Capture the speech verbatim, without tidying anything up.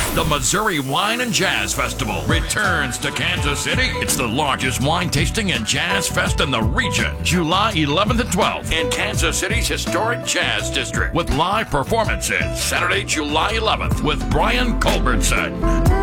The Missouri Wine and Jazz Festival returns to Kansas City. It's the largest wine tasting and jazz fest in the region. July eleventh and twelfth in Kansas City's historic Jazz District with live performances. Saturday, July eleventh with Brian Culbertson.